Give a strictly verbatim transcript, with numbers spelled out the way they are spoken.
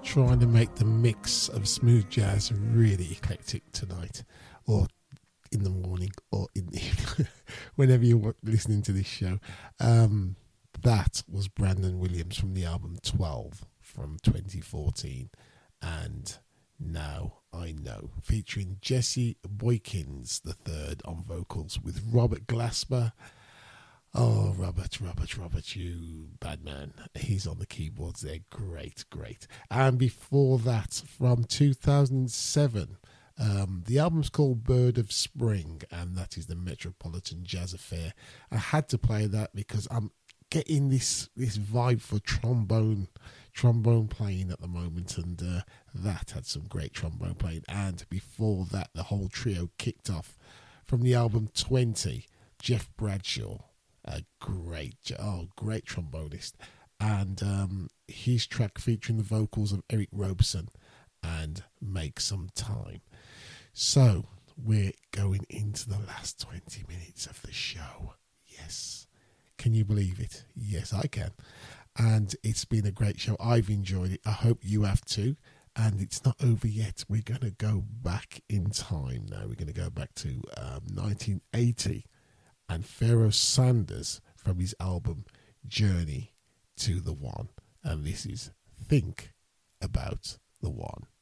trying to make the mix of smooth jazz really eclectic tonight, or in the morning, or in the evening, whenever you're listening to this show. Um, that was Brandon Williams from the album twelve from twenty fourteen, and Now I Know, featuring Jesse Boykins the third on vocals with Robert Glasper. Oh, Robert, Robert, Robert, you bad man. He's on the keyboards there. Great, great. And before that, from two thousand seven, um, the album's called Bird of Spring, and that is the Metropolitan Jazz Affair. I had to play that because I'm getting this this vibe for trombone trombone playing at the moment, and uh, that had some great trombone playing. And before that, the whole trio kicked off from the album twenty, Jeff Bradshaw. A great, oh, great trombonist, and um, his track featuring the vocals of Eric Robeson and Make Some Time. So we're going into the last twenty minutes of the show. Yes, can you believe it? Yes, I can. And it's been a great show. I've enjoyed it. I hope you have too. And it's not over yet. We're going to go back in time now. We're going to go back to um, nineteen eighty. And Pharoah Sanders from his album Journey to the One. And this is Think About the One.